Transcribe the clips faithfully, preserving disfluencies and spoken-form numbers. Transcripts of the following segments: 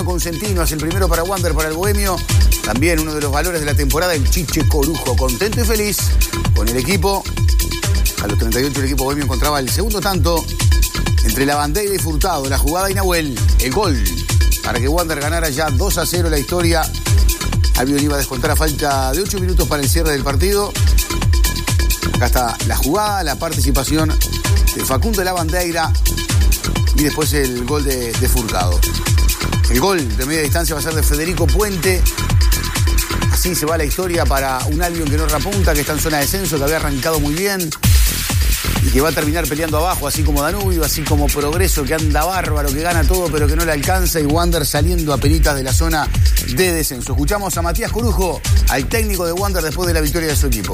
Consentino hace el primero para Wander, para el bohemio. También uno de los valores de la temporada, el Chiche Corujo, contento y feliz con el equipo. A los treinta y ocho el equipo bohemio encontraba el segundo tanto entre Lavandeira y Furtado. La jugada y Nahuel, el gol para que Wander ganara ya dos a cero la historia. Albion iba a descontar a falta de ocho minutos para el cierre del partido. Acá está la jugada, la participación de Facundo Lavandeira y después el gol de, de Furtado. El gol de media distancia va a ser de Federico Puente. Así se va la historia para un Albion que no repunta, que está en zona de descenso, que había arrancado muy bien y que va a terminar peleando abajo, así como Danubio, así como Progreso, que anda bárbaro, que gana todo pero que no le alcanza, y Wander saliendo a penitas de la zona de descenso. Escuchamos a Matías Corujo, al técnico de Wander, después de la victoria de su equipo.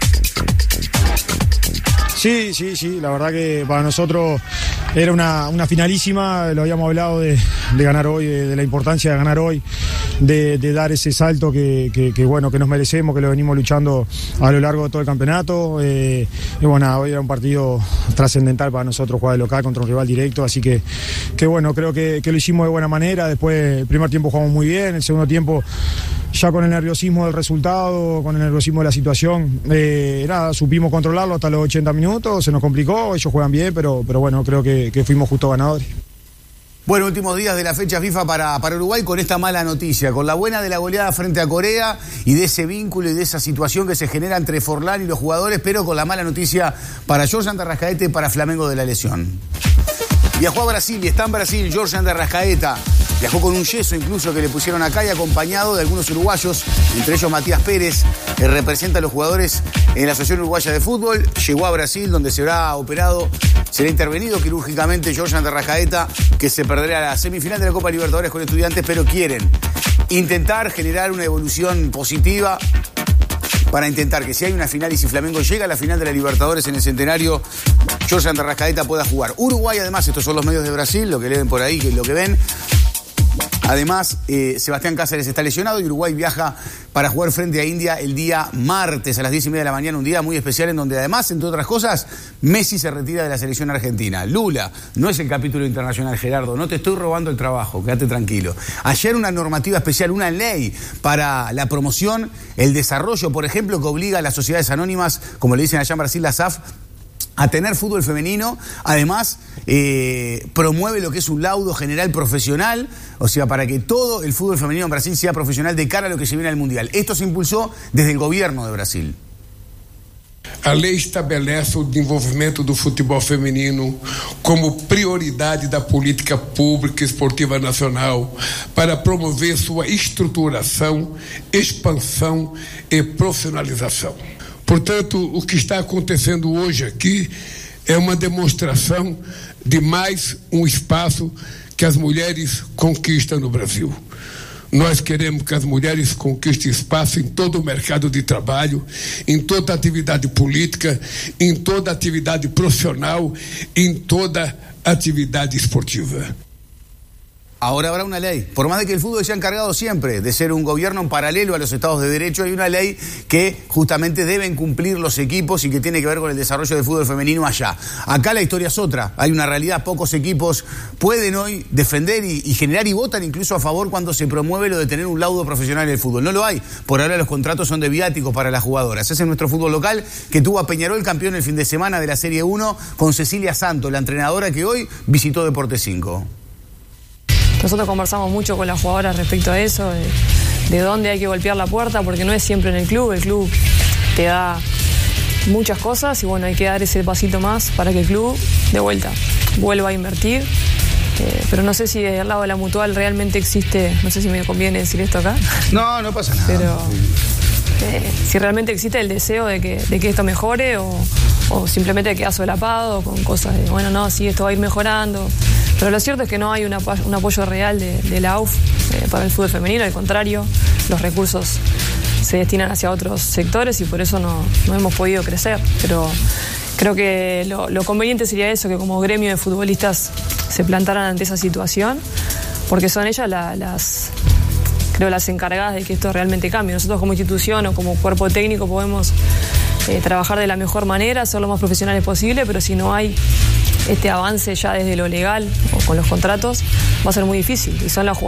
Sí, sí, sí, la verdad que para nosotros era una, una finalísima, lo habíamos hablado de, de ganar hoy, de, de la importancia de ganar hoy, de, de dar ese salto que, que, que bueno, que nos merecemos, que lo venimos luchando a lo largo de todo el campeonato. Eh, y bueno, hoy era un partido trascendental para nosotros jugar de local contra un rival directo, así que, que bueno, creo que, que lo hicimos de buena manera. Después el primer tiempo jugamos muy bien, el segundo tiempo ya con el nerviosismo del resultado, con el nerviosismo de la situación, eh, nada, supimos controlarlo hasta los ochenta minutos, se nos complicó, ellos juegan bien, pero, pero bueno, creo que, que fuimos justo ganadores. Bueno, últimos días de la fecha FIFA para, para Uruguay con esta mala noticia, con la buena de la goleada frente a Corea y de ese vínculo y de esa situación que se genera entre Forlán y los jugadores, pero con la mala noticia para Georgian de Arrascaeta y para Flamengo de la lesión. Viajó a Brasil y está en Brasil Georgian de Arrascaeta. Viajó con un yeso incluso que le pusieron acá y acompañado de algunos uruguayos, entre ellos Matías Pérez, que representa a los jugadores en la Asociación Uruguaya de Fútbol. Llegó a Brasil, donde será operado, será intervenido quirúrgicamente Georgian de Arrascaeta, que se perderá la semifinal de la Copa Libertadores con Estudiantes, pero quieren intentar generar una evolución positiva para intentar que si hay una final y si Flamengo llega a la final de la Libertadores en el Centenario, Georgian de Arrascaeta pueda jugar. Uruguay, además, estos son los medios de Brasil, lo que leen por ahí, que es lo que ven. Además, eh, Sebastián Cáceres está lesionado y Uruguay viaja para jugar frente a India el día martes a las diez y media de la mañana, un día muy especial en donde además, entre otras cosas, Messi se retira de la selección argentina. Lula, no es el capítulo internacional, Gerardo, no te estoy robando el trabajo, quédate tranquilo. Ayer una normativa especial, una ley para la promoción, el desarrollo, por ejemplo, que obliga a las sociedades anónimas, como le dicen allá en Brasil, la S A F, a tener fútbol femenino. Además, eh, promueve lo que es un laudo general profesional, o sea, para que todo el fútbol femenino en Brasil sea profesional de cara a lo que se viene al Mundial. Esto se impulsó desde el gobierno de Brasil. A lei estabelece o desenvolvimento do futebol feminino como prioridade da política pública esportiva nacional para promover sua estruturação, expansão e profissionalização. Portanto, o que está acontecendo hoje aqui é uma demonstração de mais um espaço que as mulheres conquistam no Brasil. Nós queremos que as mulheres conquistem espaço em todo o mercado de trabalho, em toda atividade política, em toda atividade profissional, em toda atividade esportiva. Ahora habrá una ley. Por más de que el fútbol se ha encargado siempre de ser un gobierno en paralelo a los estados de derecho, hay una ley que justamente deben cumplir los equipos y que tiene que ver con el desarrollo del fútbol femenino allá. Acá la historia es otra. Hay una realidad, pocos equipos pueden hoy defender y, y generar y votan incluso a favor cuando se promueve lo de tener un laudo profesional en el fútbol. No lo hay. Por ahora los contratos son de viáticos para las jugadoras. Ese es nuestro fútbol local, que tuvo a Peñarol campeón el fin de semana de la Serie uno con Cecilia Santos, la entrenadora que hoy visitó Deportes cinco. Nosotros conversamos mucho con las jugadoras respecto a eso, de, de dónde hay que golpear la puerta, porque no es siempre en el club, el club te da muchas cosas y bueno, hay que dar ese pasito más para que el club de vuelta vuelva a invertir. Eh, pero no sé si del lado de la Mutual realmente existe, no sé si me conviene decir esto acá. No, no pasa nada. Pero eh, si realmente existe el deseo de que, de que esto mejore o, o simplemente queda solapado con cosas de, bueno, no, sí, esto va a ir mejorando. Pero lo cierto es que no hay un apoyo, un apoyo real de, de la A U F eh, para el fútbol femenino, al contrario, los recursos se destinan hacia otros sectores y por eso no, no hemos podido crecer. Pero creo que lo, lo conveniente sería eso, que como gremio de futbolistas se plantaran ante esa situación, porque son ellas la, las, creo, las encargadas de que esto realmente cambie. Nosotros como institución o como cuerpo técnico podemos eh, trabajar de la mejor manera, ser lo más profesionales posible, pero si no hay este avance ya desde lo legal o con los contratos, va a ser muy difícil. Y son las jugadoras